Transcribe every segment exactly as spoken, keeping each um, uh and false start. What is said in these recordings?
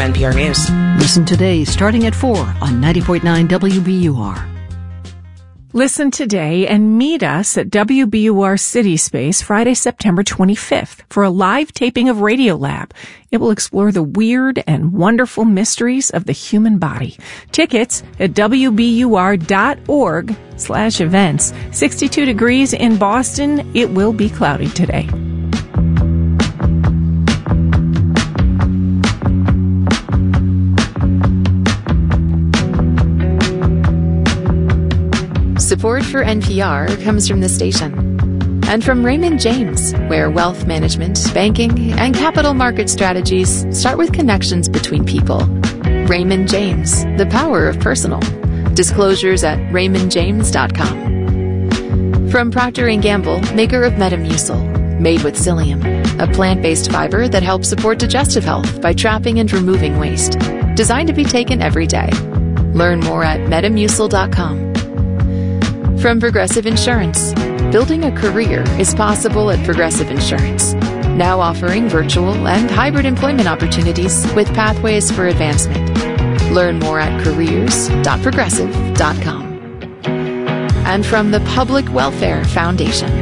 from N P R News. Listen today starting at four on ninety point nine W B U R. Listen today and meet us at W B U R City Space Friday, September twenty-fifth for a live taping of Radiolab. It will explore the weird and wonderful mysteries of the human body. Tickets at W B U R dot org slash events. sixty-two degrees in Boston. It will be cloudy today. Support for N P R comes from the station and from Raymond James, where wealth management, banking, and capital market strategies start with connections between people. Raymond James, the power of personal. Disclosures at raymond james dot com. From Procter and Gamble, maker of Metamucil, made with psyllium, a plant-based fiber that helps support digestive health by trapping and removing waste. Designed to be taken every day. Learn more at metamucil dot com. From Progressive Insurance. Building a career is possible at Progressive Insurance. Now offering virtual and hybrid employment opportunities with pathways for advancement. Learn more at careers dot progressive dot com. And from the Public Welfare Foundation.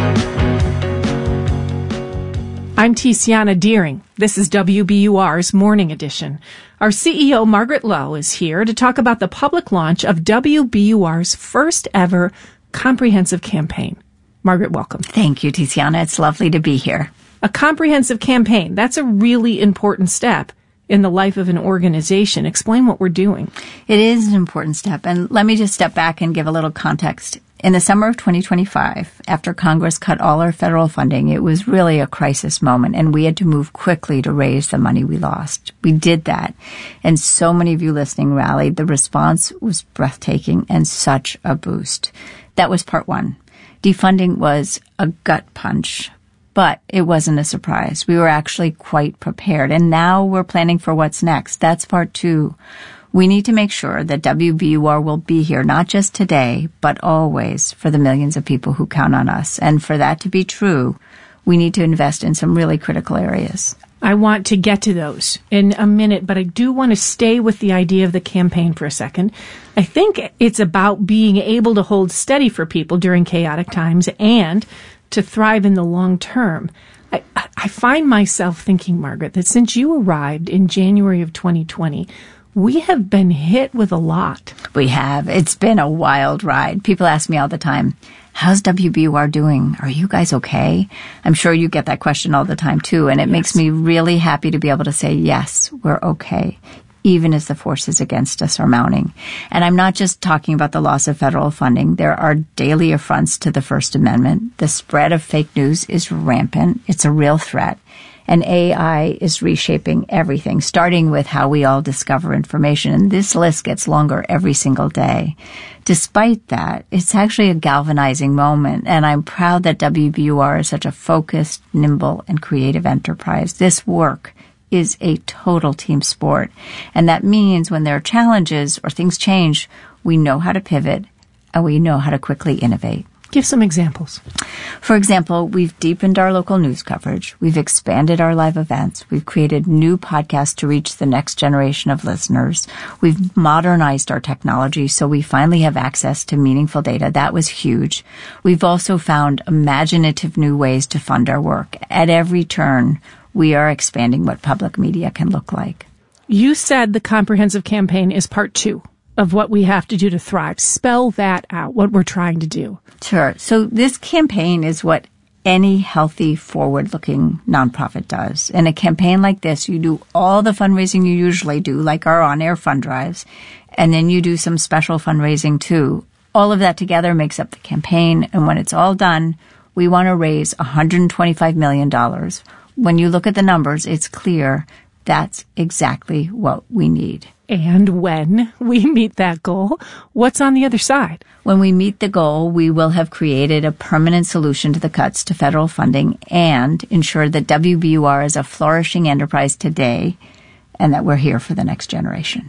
I'm Tiziana Deering. This is W B U R's Morning Edition. Our C E O, Margaret Lowe, is here to talk about the public launch of W B U R's first ever comprehensive campaign. Margaret, welcome. Thank you, Tiziana. It's lovely to be here. A comprehensive campaign, that's a really important step in the life of an organization. Explain what we're doing. It is an important step. And let me just step back and give a little context. In the summer of twenty twenty-five, after Congress cut all our federal funding, it was really a crisis moment, and we had to move quickly to raise the money we lost. We did that, and so many of you listening rallied. The response was breathtaking and such a boost. That was part one. Defunding was a gut punch, but it wasn't a surprise. We were actually quite prepared, and now we're planning for what's next. That's part two. We need to make sure that W B U R will be here, not just today, but always for the millions of people who count on us. And for that to be true, we need to invest in some really critical areas. I want to get to those in a minute, but I do want to stay with the idea of the campaign for a second. I think it's about being able to hold steady for people during chaotic times and to thrive in the long term. I, I find myself thinking, Margaret, that since you arrived in January of twenty twenty, we have been hit with a lot. We have. It's been a wild ride. People ask me all the time, how's W B U R doing? Are you guys okay? I'm sure you get that question all the time, too. And it yes. makes me really happy to be able to say, yes, we're okay, even as the forces against us are mounting. And I'm not just talking about the loss of federal funding. There are daily affronts to the First Amendment. The spread of fake news is rampant. It's a real threat. And A I is reshaping everything, starting with how we all discover information. And this list gets longer every single day. Despite that, it's actually a galvanizing moment. And I'm proud that W B U R is such a focused, nimble, and creative enterprise. This work is a total team sport. And that means when there are challenges or things change, we know how to pivot and we know how to quickly innovate. Give some examples. For example, we've deepened our local news coverage. We've expanded our live events. We've created new podcasts to reach the next generation of listeners. We've modernized our technology so we finally have access to meaningful data. That was huge. We've also found imaginative new ways to fund our work. At every turn, we are expanding what public media can look like. You said the comprehensive campaign is part two of what we have to do to thrive. Spell that out, what we're trying to do. Sure. So this campaign is what any healthy, forward-looking nonprofit does. In a campaign like this, you do all the fundraising you usually do, like our on-air fund drives, and then you do some special fundraising too. All of that together makes up the campaign, and when it's all done, we want to raise one hundred twenty-five million dollars. When you look at the numbers, it's clear that's exactly what we need. And when we meet that goal, what's on the other side? When we meet the goal, we will have created a permanent solution to the cuts to federal funding and ensure that W B U R is a flourishing enterprise today and that we're here for the next generation.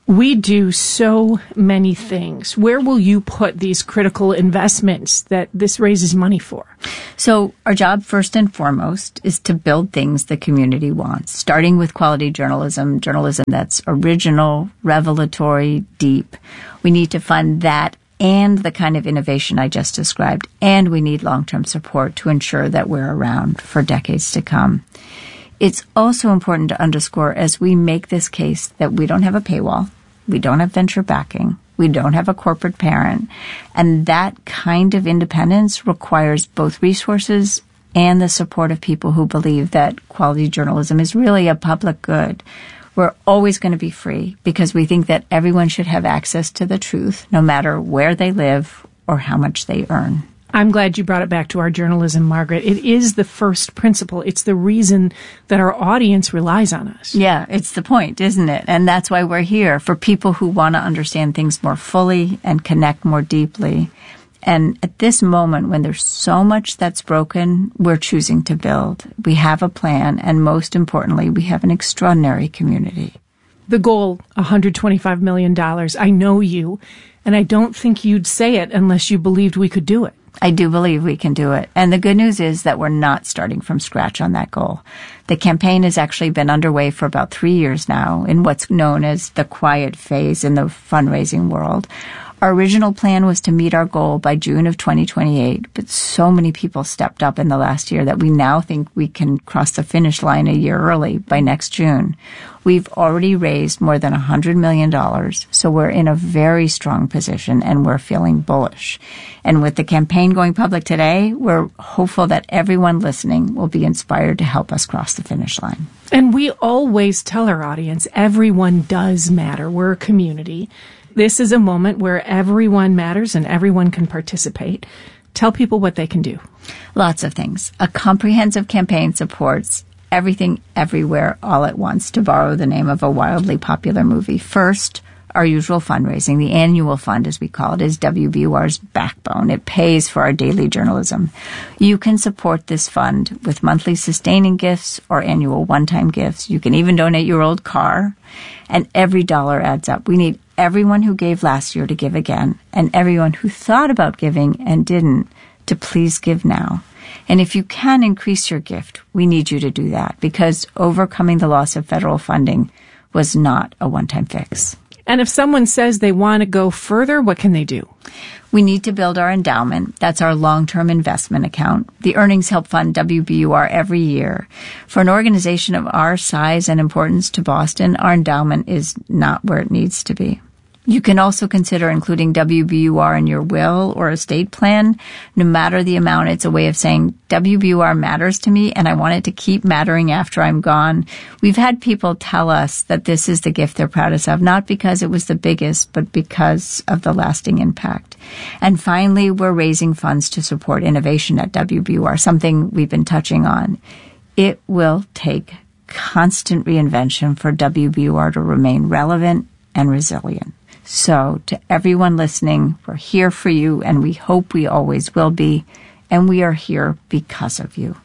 We do so many things. Where will you put these critical investments that this raises money for? So our job, first and foremost, is to build things the community wants, starting with quality journalism, journalism that's original, revelatory, deep. We need to fund that and the kind of innovation I just described, and we need long-term support to ensure that we're around for decades to come. It's also important to underscore as we make this case that we don't have a paywall, we don't have venture backing, we don't have a corporate parent, and that kind of independence requires both resources and the support of people who believe that quality journalism is really a public good. We're always going to be free because we think that everyone should have access to the truth, no matter where they live or how much they earn. I'm glad you brought it back to our journalism, Margaret. It is the first principle. It's the reason that our audience relies on us. Yeah, it's the point, isn't it? And that's why we're here, for people who want to understand things more fully and connect more deeply. And at this moment, when there's so much that's broken, we're choosing to build. We have a plan, and most importantly, we have an extraordinary community. The goal, one hundred twenty-five million dollars. I know you, and I don't think you'd say it unless you believed we could do it. I do believe we can do it. And the good news is that we're not starting from scratch on that goal. The campaign has actually been underway for about three years now in what's known as the quiet phase in the fundraising world. Our original plan was to meet our goal by June of twenty twenty-eight, but so many people stepped up in the last year that we now think we can cross the finish line a year early by next June. We've already raised more than one hundred million dollars, so we're in a very strong position and we're feeling bullish. And with the campaign going public today, we're hopeful that everyone listening will be inspired to help us cross the finish line. And we always tell our audience, everyone does matter. We're a community. This is a moment where everyone matters and everyone can participate. Tell people what they can do. Lots of things. A comprehensive campaign supports everything, everywhere, all at once, to borrow the name of a wildly popular movie. First, our usual fundraising, the annual fund, as we call it, is W B U R's backbone. It pays for our daily journalism. You can support this fund with monthly sustaining gifts or annual one-time gifts. You can even donate your old car, and every dollar adds up. We need everyone who gave last year to give again, and everyone who thought about giving and didn't to please give now. And if you can increase your gift, we need you to do that, because overcoming the loss of federal funding was not a one-time fix. And if someone says they want to go further, what can they do? We need to build our endowment. That's our long-term investment account. The earnings help fund W B U R every year. For an organization of our size and importance to Boston, our endowment is not where it needs to be. You can also consider including W B U R in your will or estate plan. No matter the amount, it's a way of saying W B U R matters to me and I want it to keep mattering after I'm gone. We've had people tell us that this is the gift they're proudest of, not because it was the biggest, but because of the lasting impact. And finally, we're raising funds to support innovation at W B U R, something we've been touching on. It will take constant reinvention for W B U R to remain relevant and resilient. So to everyone listening, we're here for you, and we hope we always will be, and we are here because of you.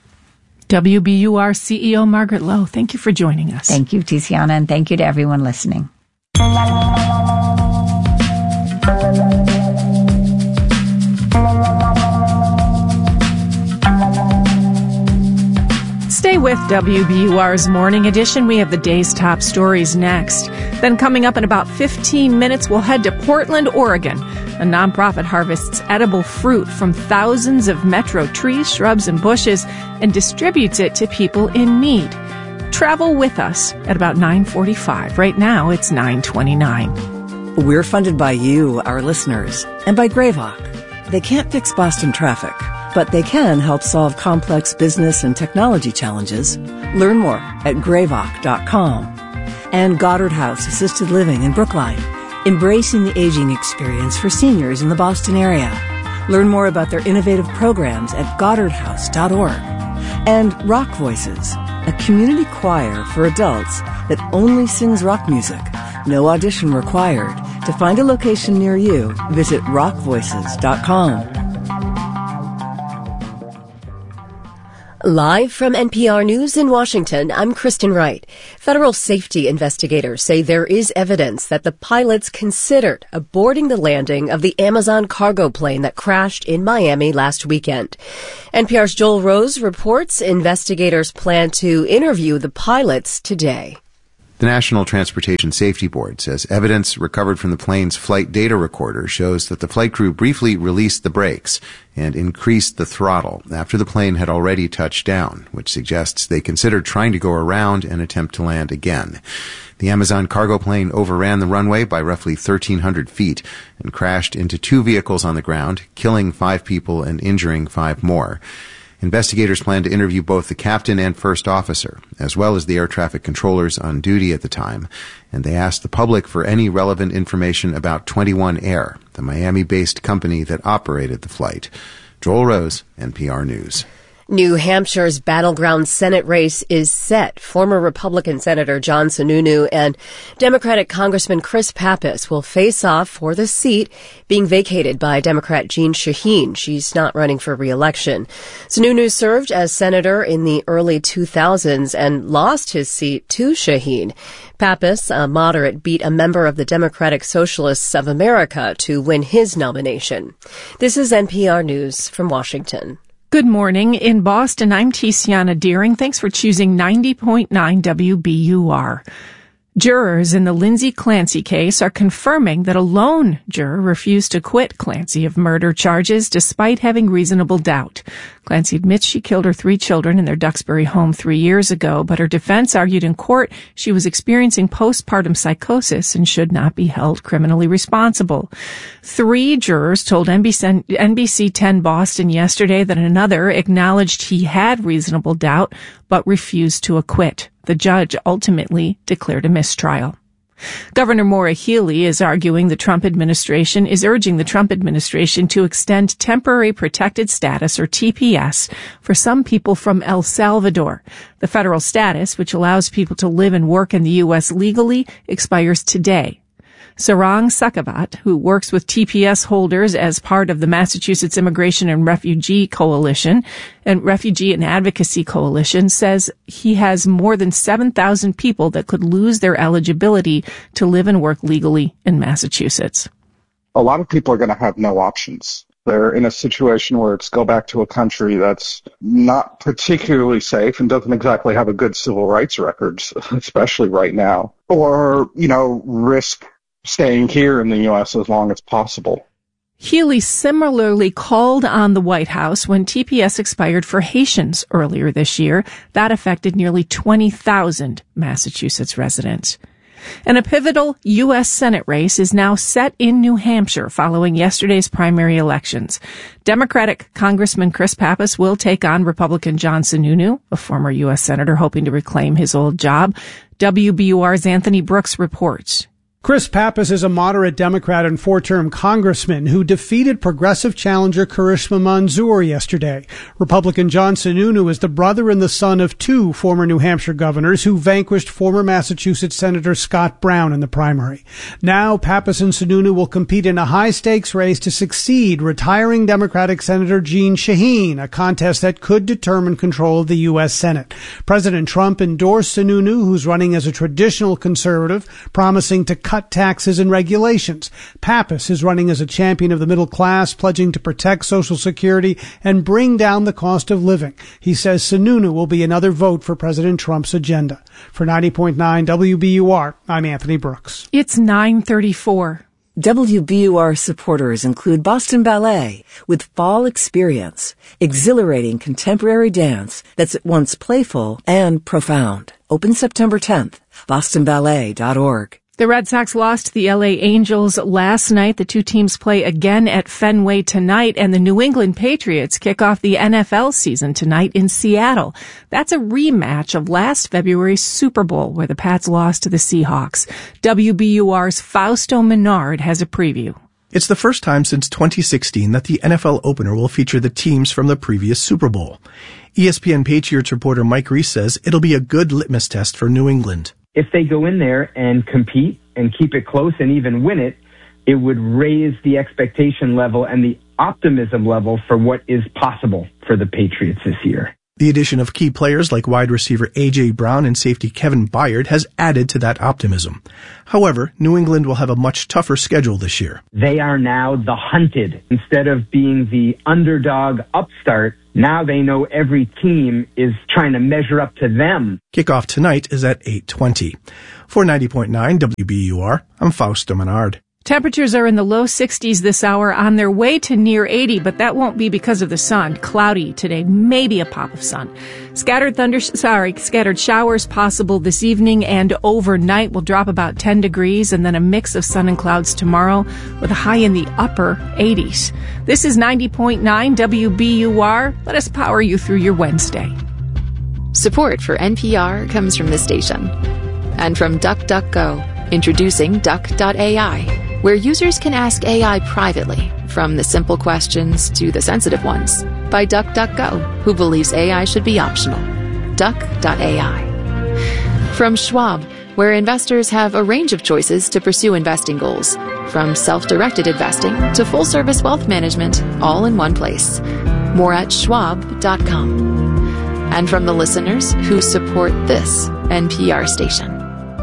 W B U R C E O Margaret Lowe, thank you for joining us. Thank you, Tiziana, and thank you to everyone listening. Stay with W B U R's Morning Edition. We have the day's top stories next. Then coming up in about fifteen minutes, we'll head to Portland, Oregon. A nonprofit harvests edible fruit from thousands of metro trees, shrubs, and bushes and distributes it to people in need. Travel with us at about nine forty-five. Right now, it's nine twenty-nine. We're funded by you, our listeners, and by Greyvoc. They can't fix Boston traffic, but they can help solve complex business and technology challenges. Learn more at greyvoc dot com. And Goddard House Assisted Living in Brookline, embracing the aging experience for seniors in the Boston area. Learn more about their innovative programs at goddard house dot org. And Rock Voices, a community choir for adults that only sings rock music. No audition required. To find a location near you, visit rock voices dot com. Live from N P R News in Washington, I'm Kristen Wright. Federal safety investigators say there is evidence that the pilots considered aborting the landing of the Amazon cargo plane that crashed in Miami last weekend. N P R's Joel Rose reports investigators plan to interview the pilots today. The National Transportation Safety Board says evidence recovered from the plane's flight data recorder shows that the flight crew briefly released the brakes and increased the throttle after the plane had already touched down, which suggests they considered trying to go around and attempt to land again. The Amazon cargo plane overran the runway by roughly thirteen hundred feet and crashed into two vehicles on the ground, killing five people and injuring five more. Investigators plan to interview both the captain and first officer, as well as the air traffic controllers on duty at the time, and they asked the public for any relevant information about twenty-one Air, the Miami-based company that operated the flight. Joel Rose, N P R News. New Hampshire's battleground Senate race is set. Former Republican Senator John Sununu and Democratic Congressman Chris Pappas will face off for the seat being vacated by Democrat Jeanne Shaheen. She's not running for re-election. Sununu served as senator in the early two thousands and lost his seat to Shaheen. Pappas, a moderate, beat a member of the Democratic Socialists of America to win his nomination. This is N P R News from Washington. Good morning. In Boston, I'm Tiziana Deering. Thanks for choosing ninety point nine W B U R. Jurors in the Lindsay Clancy case are confirming that a lone juror refused to acquit Clancy of murder charges despite having reasonable doubt. Clancy admits she killed her three children in their Duxbury home three years ago, but her defense argued in court she was experiencing postpartum psychosis and should not be held criminally responsible. Three jurors told N B C ten Boston yesterday that another acknowledged he had reasonable doubt but refused to acquit. The judge ultimately declared a mistrial. Governor Maura Healey is arguing the Trump administration is urging the Trump administration to extend temporary protected status, or T P S, for some people from El Salvador. The federal status, which allows people to live and work in the U S legally, expires today. Sarang Sakavat, who works with T P S holders as part of the Massachusetts Immigration and Refugee Coalition and Refugee and Advocacy Coalition, says he has more than seven thousand people that could lose their eligibility to live and work legally in Massachusetts. A lot of people are going to have no options. They're in a situation where it's go back to a country that's not particularly safe and doesn't exactly have a good civil rights record, especially right now, or, you know, risk staying here in the U S as long as possible. Healey similarly called on the White House when T P S expired for Haitians earlier this year. That affected nearly twenty thousand Massachusetts residents. And a pivotal U S Senate race is now set in New Hampshire following yesterday's primary elections. Democratic Congressman Chris Pappas will take on Republican John Sununu, a former U S Senator hoping to reclaim his old job. W B U R's Anthony Brooks reports. Chris Pappas is a moderate Democrat and four-term congressman who defeated progressive challenger Karishma Manzoor yesterday. Republican John Sununu is the brother and the son of two former New Hampshire governors who vanquished former Massachusetts Senator Scott Brown in the primary. Now Pappas and Sununu will compete in a high-stakes race to succeed retiring Democratic Senator Jeanne Shaheen, a contest that could determine control of the U S Senate. President Trump endorsed Sununu, who's running as a traditional conservative, promising to cut taxes and regulations. Pappas is running as a champion of the middle class, pledging to protect Social Security and bring down the cost of living. He says Sununu will be another vote for President Trump's agenda. For ninety point nine W B U R, I'm Anthony Brooks. It's nine thirty-four. W B U R supporters include Boston Ballet with Fall Experience, exhilarating contemporary dance that's at once playful and profound. Open September tenth. boston ballet dot org. The Red Sox lost to the L A Angels last night. The two teams play again at Fenway tonight, and the New England Patriots kick off the N F L season tonight in Seattle. That's a rematch of last February's Super Bowl, where the Pats lost to the Seahawks. W B U R's Fausto Menard has a preview. It's the first time since twenty sixteen that the N F L opener will feature the teams from the previous Super Bowl. E S P N Patriots reporter Mike Reese says it'll be a good litmus test for New England. If they go in there and compete and keep it close and even win it, it would raise the expectation level and the optimism level for what is possible for the Patriots this year. The addition of key players like wide receiver A J. Brown and safety Kevin Byard has added to that optimism. However, New England will have a much tougher schedule this year. They are now the hunted. Instead of being the underdog upstart, now they know every team is trying to measure up to them. Kickoff tonight is at eight twenty. For ninety point nine W B U R, I'm Fausto Menard. Temperatures are in the low sixties this hour, on their way to near eighty, but that won't be because of the sun. Cloudy today, maybe a pop of sun. Scattered thunder, sorry, scattered showers possible this evening, and overnight will drop about ten degrees, and then a mix of sun and clouds tomorrow with a high in the upper eighties. This is ninety point nine W B U R. Let us power you through your Wednesday. Support for N P R comes from this station and from DuckDuckGo, introducing Duck dot A I. Where users can ask A I privately, from the simple questions to the sensitive ones, by DuckDuckGo, who believes A I should be optional. Duck dot A I. From Schwab, where investors have a range of choices to pursue investing goals, from self-directed investing to full-service wealth management, all in one place. More at schwab dot com. And from the listeners who support this N P R station.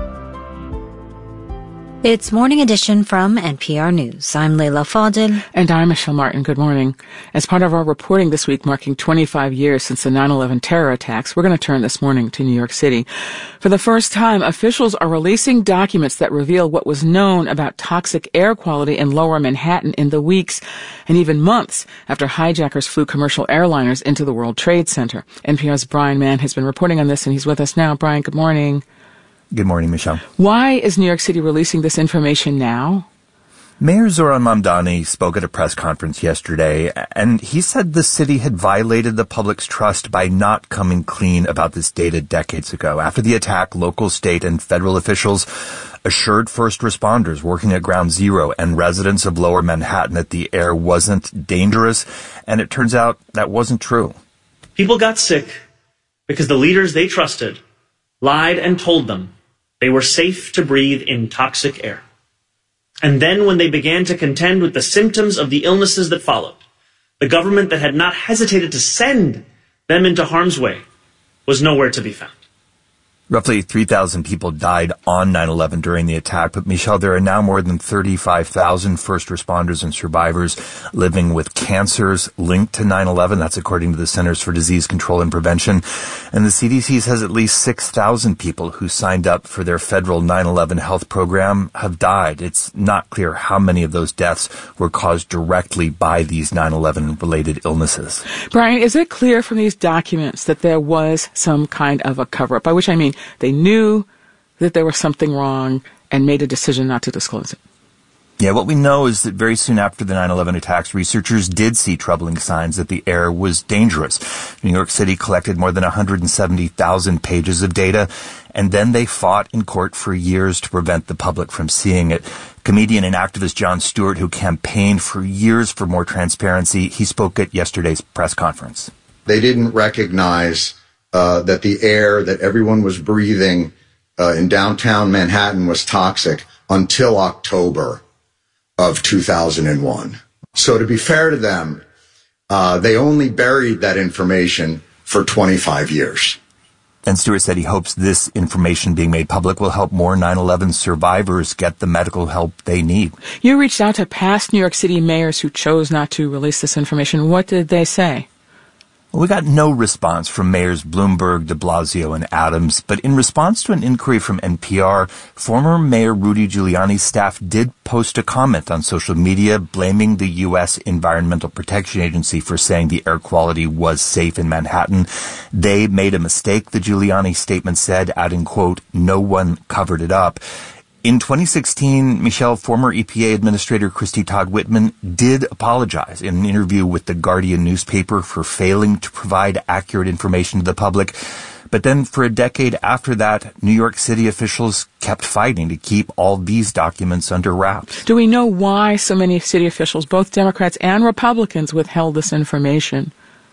It's Morning Edition from N P R News. I'm Leila Fadil. And I'm Michelle Martin. Good morning. As part of our reporting this week marking twenty-five years since the nine eleven terror attacks, we're going to turn this morning to New York City. For the first time, officials are releasing documents that reveal what was known about toxic air quality in lower Manhattan in the weeks and even months after hijackers flew commercial airliners into the World Trade Center. N P R's Brian Mann has been reporting on this, and he's with us now. Brian, good morning. Good morning, Michelle. Why is New York City releasing this information now? Mayor Zohran Mamdani spoke at a press conference yesterday, and he said the city had violated the public's trust by not coming clean about this data decades ago. After the attack, local, state, and federal officials assured first responders working at Ground Zero and residents of Lower Manhattan that the air wasn't dangerous, and it turns out that wasn't true. People got sick because the leaders they trusted lied and told them they were safe to breathe in toxic air. And then when they began to contend with the symptoms of the illnesses that followed, the government that had not hesitated to send them into harm's way was nowhere to be found. Roughly three thousand people died on nine eleven during the attack, but Michelle, there are now more than thirty-five thousand first responders and survivors living with cancers linked to nine eleven. That's according to the Centers for Disease Control and Prevention. And the C D C says at least six thousand people who signed up for their federal nine eleven health program have died. It's not clear how many of those deaths were caused directly by these nine eleven related illnesses. Brian, is it clear from these documents that there was some kind of a cover-up? By which I mean they knew that there was something wrong and made a decision not to disclose it. Yeah, what we know is that very soon after the nine eleven attacks, researchers did see troubling signs that the air was dangerous. New York City collected more than one hundred seventy thousand pages of data, and then they fought in court for years to prevent the public from seeing it. Comedian and activist Jon Stewart, who campaigned for years for more transparency, he spoke at yesterday's press conference. They didn't recognize uh, that the air that everyone was breathing uh, in downtown Manhattan was toxic until October of two thousand one. So to be fair to them, uh, they only buried that information for twenty-five years. And Stewart said he hopes this information being made public will help more nine eleven survivors get the medical help they need. You reached out to past New York City mayors who chose not to release this information. What did they say? Well, we got no response from Mayors Bloomberg, de Blasio, and Adams, but in response to an inquiry from N P R, former Mayor Rudy Giuliani's staff did post a comment on social media blaming the U S Environmental Protection Agency for saying the air quality was safe in Manhattan. They made a mistake, the Giuliani statement said, adding, quote, "No one covered it up." In twenty sixteen, Michelle, former E P A Administrator Christy Todd Whitman did apologize in an interview with the Guardian newspaper for failing to provide accurate information to the public. But then for a decade after that, New York City officials kept fighting to keep all these documents under wraps. Do we know why so many city officials, both Democrats and Republicans, withheld this information?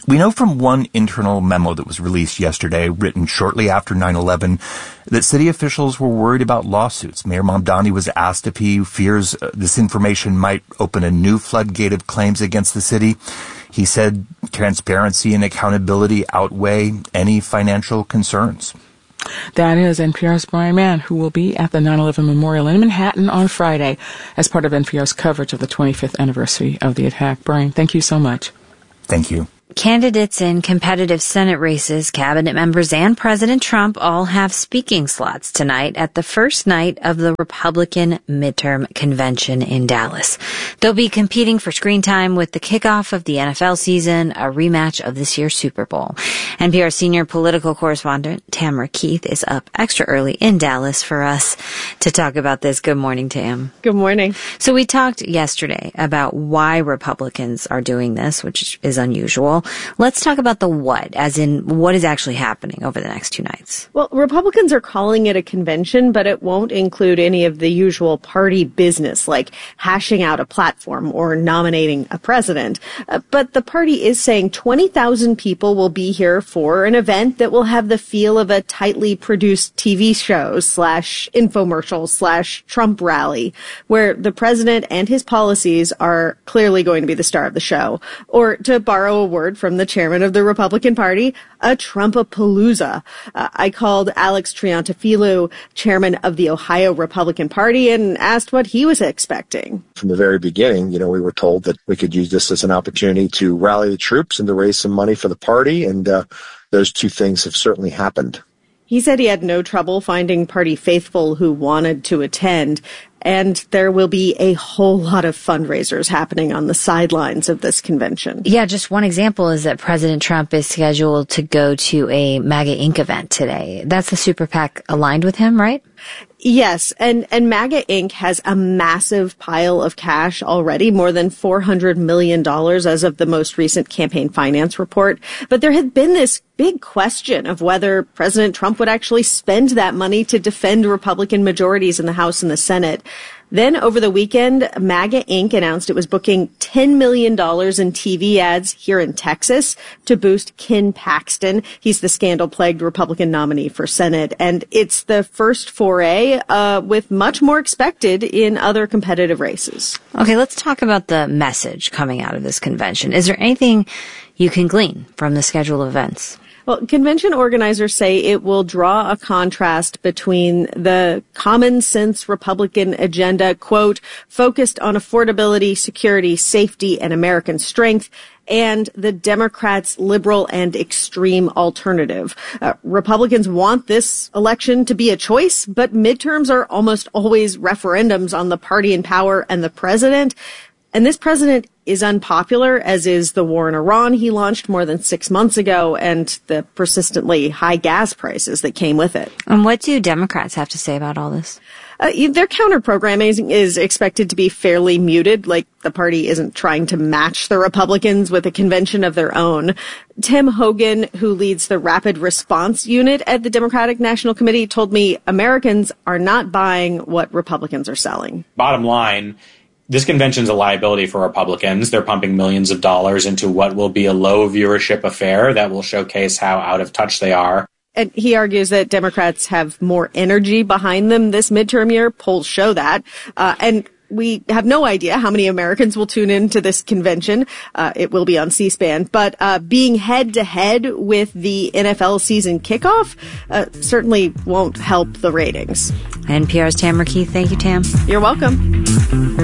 We know from one internal memo that was released yesterday, written shortly after nine eleven, that city officials were worried about lawsuits. Mayor Mamdani was asked if he fears uh, this information might open a new floodgate of claims against the city. He said transparency and accountability outweigh any financial concerns. That is N P R's Brian Mann, who will be at the nine eleven Memorial in Manhattan on Friday as part of N P R's coverage of the twenty-fifth anniversary of the attack. Brian, thank you so much. Thank you. Candidates in competitive Senate races, cabinet members, and President Trump all have speaking slots tonight at the first night of the Republican midterm convention in Dallas. They'll be competing for screen time with the kickoff of the N F L season, a rematch of this year's Super Bowl. N P R senior political correspondent Tamara Keith is up extra early in Dallas for us to talk about this. Good morning, Tam. Good morning. So we talked yesterday about why Republicans are doing this, which is unusual. Let's talk about the what, as in what is actually happening over the next two nights. Well, Republicans are calling it a convention, but it won't include any of the usual party business, like hashing out a platform or nominating a president. Uh, but the party is saying twenty thousand people will be here for an event that will have the feel of a tightly produced T V show slash infomercial slash Trump rally, where the president and his policies are clearly going to be the star of the show. Or, to borrow a word from the chairman of the Republican Party, a Trumpapalooza. Uh, I called Alex Triantafilou, chairman of the Ohio Republican Party, and asked what he was expecting. From the very beginning, you know, we were told that we could use this as an opportunity to rally the troops and to raise some money for the party, and uh, those two things have certainly happened. He said he had no trouble finding party faithful who wanted to attend, and there will be a whole lot of fundraisers happening on the sidelines of this convention. Yeah, just one example is that President Trump is scheduled to go to a MAGA Incorporated event today. That's the super PAC aligned with him, right? Yes, and, and MAGA Incorporated has a massive pile of cash already, more than four hundred million dollars as of the most recent campaign finance report. But there had been this big question of whether President Trump would actually spend that money to defend Republican majorities in the House and the Senate. Then over the weekend, MAGA Incorporated announced it was booking ten million dollars in T V ads here in Texas to boost Ken Paxton. He's the scandal-plagued Republican nominee for Senate. And it's the first foray uh, with much more expected in other competitive races. Okay, let's talk about the message coming out of this convention. Is there anything you can glean from the schedule of events? Well, convention organizers say it will draw a contrast between the common sense Republican agenda, quote, focused on affordability, security, safety, and American strength, and the Democrats' liberal and extreme alternative. Uh, Republicans want this election to be a choice, but midterms are almost always referendums on the party in power and the president. And this president is unpopular, as is the war in Iran he launched more than six months ago and the persistently high gas prices that came with it. And what do Democrats have to say about all this? Uh, their counter-programming is expected to be fairly muted, like the party isn't trying to match the Republicans with a convention of their own. Tim Hogan, who leads the Rapid Response Unit at the Democratic National Committee, told me Americans are not buying what Republicans are selling. Bottom line, this convention's a liability for Republicans. They're pumping millions of dollars into what will be a low viewership affair that will showcase how out of touch they are. And he argues that Democrats have more energy behind them this midterm year. Polls show that. Uh, and we have no idea how many Americans will tune into this convention. Uh, it will be on C-SPAN. But uh, being head-to-head with the N F L season kickoff uh, certainly won't help the ratings. N P R's Tamara Keith. Thank you, Tam. You're welcome.